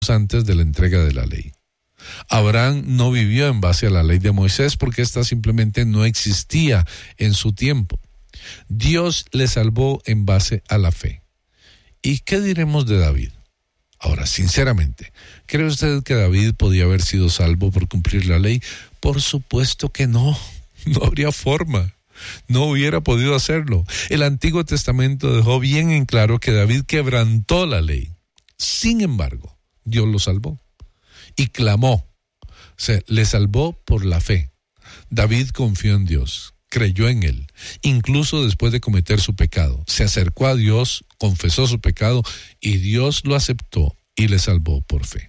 antes de la entrega de la ley. Abraham no vivió en base a la ley de Moisés porque ésta simplemente no existía en su tiempo. Dios le salvó en base a la fe. ¿Y qué diremos de David? Ahora, sinceramente, ¿cree usted que David podía haber sido salvo por cumplir la ley? Por supuesto que no. No habría forma. No hubiera podido hacerlo. El Antiguo Testamento dejó bien en claro que David quebrantó la ley. Sin embargo, Dios lo salvó y clamó. Le salvó por la fe. David confió en Dios, creyó en Él, incluso después de cometer su pecado. Se acercó a Dios, confesó su pecado y Dios lo aceptó y le salvó por fe.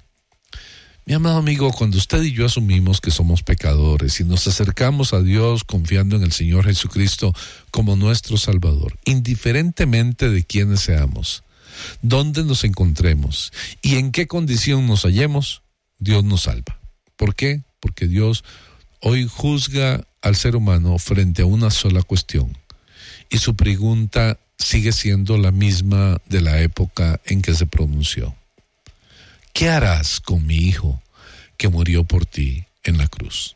Mi amado amigo, cuando usted y yo asumimos que somos pecadores y nos acercamos a Dios confiando en el Señor Jesucristo como nuestro Salvador, indiferentemente de quiénes seamos, dónde nos encontremos y en qué condición nos hallemos, Dios nos salva. ¿Por qué? Porque Dios hoy juzga al ser humano frente a una sola cuestión y su pregunta sigue siendo la misma de la época en que se pronunció. ¿Qué harás con mi hijo que murió por ti en la cruz?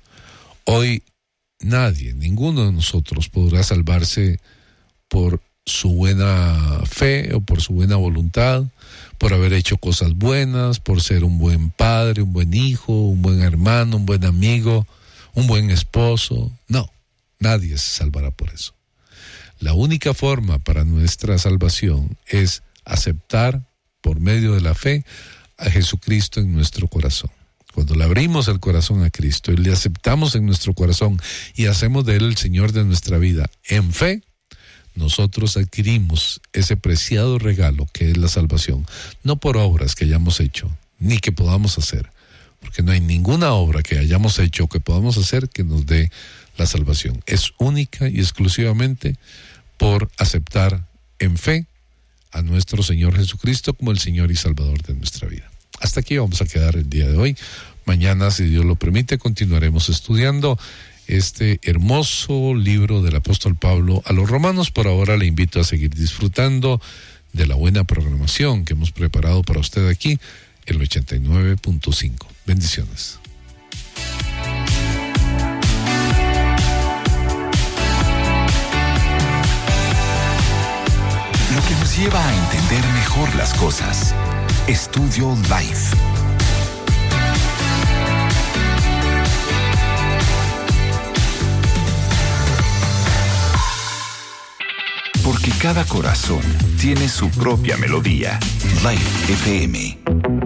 Hoy nadie, ninguno de nosotros podrá salvarse por su buena fe o por su buena voluntad, por haber hecho cosas buenas, por ser un buen padre, un buen hijo, un buen hermano, un buen amigo, un buen esposo. No, nadie se salvará por eso. La única forma para nuestra salvación es aceptar por medio de la fe a Jesucristo en nuestro corazón. Cuando le abrimos el corazón a Cristo y le aceptamos en nuestro corazón y hacemos de Él el Señor de nuestra vida en fe, nosotros adquirimos ese preciado regalo que es la salvación, no por obras que hayamos hecho, ni que podamos hacer, porque no hay ninguna obra que hayamos hecho o que podamos hacer que nos dé la salvación. Es única y exclusivamente por aceptar en fe a nuestro Señor Jesucristo como el Señor y Salvador de nuestra vida. Hasta aquí vamos a quedar el día de hoy. Mañana, si Dios lo permite, continuaremos estudiando este hermoso libro del apóstol Pablo a los Romanos. Por ahora le invito a seguir disfrutando de la buena programación que hemos preparado para usted aquí en el 89.5. Bendiciones. Lo que nos lleva a entender mejor las cosas. Estudio Life. Porque cada corazón tiene su propia melodía. Life FM